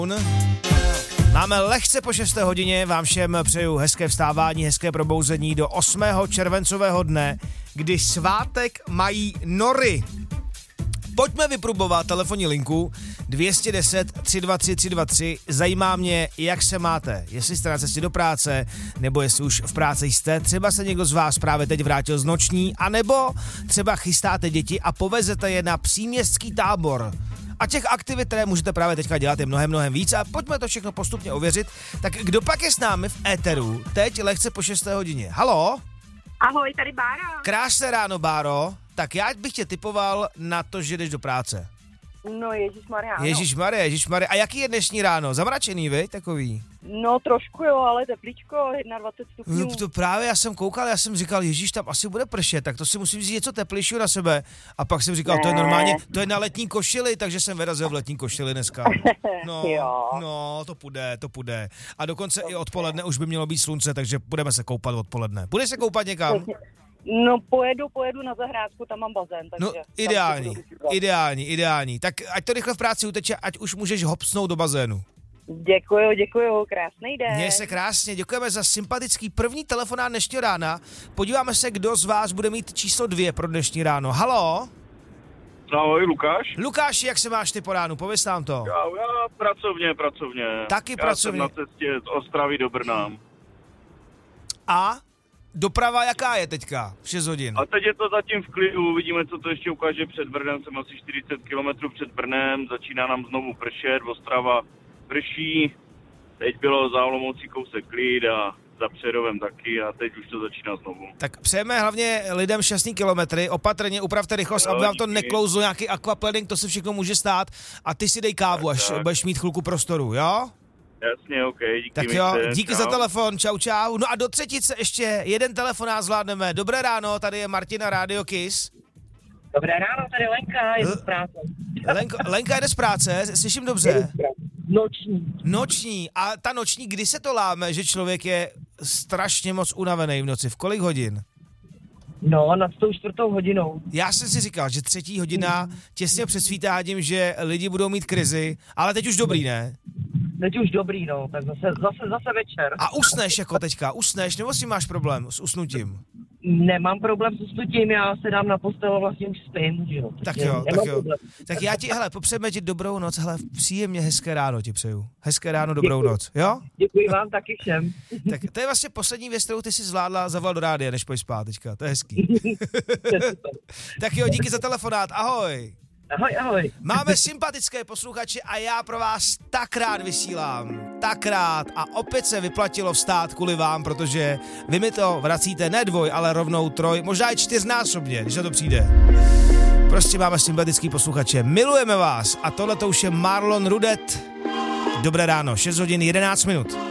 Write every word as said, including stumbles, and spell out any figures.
Máme lehce po šesté hodině, vám všem přeju hezké vstávání, hezké probouzení do osmého červencového dne, kdy svátek mají nory. Pojďme vyprobovat telefonní linku dvě stě deset tři dva tři tři dva tři. Zajímá mě, jak se máte, jestli jste na cestě do práce, nebo jestli už v práci jste, třeba se někdo z vás právě teď vrátil z noční, anebo třeba chystáte děti a povezete je na příměstský tábor. A těch aktivit, které můžete právě teďka dělat, je mnohem, mnohem víc a pojďme to všechno postupně ověřit. Tak kdo pak je s námi v éteru, teď lehce po šesté hodině? Haló? Ahoj, tady Bára. Krásné ráno, Báro. Tak já bych tě typoval na to, že jdeš do práce. No ježišmarja, ano. Ježišmarja, ježišmarja. A jaký je dnešní ráno? Zamračený, vy? Takový? No trošku jo, ale teplíčko, dvacet jedna stupňů. No, to právě já jsem koukal, já jsem říkal, ježíš, tam asi bude pršet, tak to si musím vzít něco teplejšího na sebe. A pak jsem říkal, ne. To je normálně, to je na letní košili, takže jsem vyrazil v letní košili dneska. No, no, to půjde, to půjde. A dokonce i odpoledne už by mělo být slunce, takže budeme se koupat odpoledne. Budeš se koupat někam? No pojedu, pojedu na zahrádku, tam mám bazén, takže... No ideální, ideální, ideální. Tak ať to rychle v práci uteče, ať už můžeš hopsnout do bazénu. Děkuju, děkuju, krásný den. Měj se krásně, děkujeme za sympatický první telefonát dnešního rána. Podíváme se, kdo z vás bude mít číslo dvě pro dnešní ráno. Haló? Ahoj, Lukáš. Lukáši, jak se máš ty po ránu? Pověz nám to. Já, já pracovně, pracovně. Taky já pracovně. Já jsem na cestě z Ostravy do Brna. A? Doprava jaká je teďka? V šest hodin. A teď je to zatím v klidu, uvidíme, co to ještě ukáže před Brnem. Jsem asi čtyřicet kilometrů před Brnem, začíná nám znovu pršet, Ostrava prší. Teď bylo za Olomoucí kousek klid a za Přerovem taky a teď už to začíná znovu. Tak přejeme hlavně lidem šťastný kilometry, opatrně upravte rychlost, no, aby vám to neklouzlo nějaký aquaplaning, to se všechno může stát a ty si dej kávu, tak, až tak. Budeš mít chvilku prostoru, jo? Jasně, ok, díky. Tak jo, se, díky čau. za telefon, čau čau. No a do třetice ještě jeden telefonát zvládneme. Dobré ráno, tady je Martina Radio Kiss. Dobré ráno, tady Lenka, jdu z práce. Lenko, Lenka jde z práce, slyším dobře? Noční. Noční. A ta noční, kdy se to láme, že člověk je strašně moc unavený v noci? V kolik hodin? No, nad tou čtvrtou hodinou. Já jsem si říkal, že třetí hodina těsně před svítáním, že lidi budou mít krizi, ale teď už dobrý, ne? Teď už dobrý, no, tak zase, zase, zase večer. A usneš jako teďka, usneš, nebo si máš problém s usnutím? Nemám problém s usnutím, já se dám na postel a vlastně už spím, že jo. Tak jo, tak jo. Problém. Tak já ti, hele, popřejeme ti dobrou noc, hele, příjemně hezké ráno ti přeju. Hezké ráno, dobrou Děkuji. noc, jo? Děkuji vám taky všem. Tak to je vlastně poslední věc, kterou ty si zvládla, zavolal do rádia, než pojď spát teďka, to je hezký. Tak jo, díky za telefonát, ahoj. Ahoj, ahoj. Máme sympatické posluchače a já pro vás tak rád vysílám, tak rád a opět se vyplatilo vstát kvůli vám, protože vy mi to vracíte ne dvoj, ale rovnou troj, možná i čtyřnásobně, když na to přijde. Prostě máme sympatický posluchače, milujeme vás a tohle to už je Marlon Rudet. Dobré ráno, šest hodin jedenáct minut.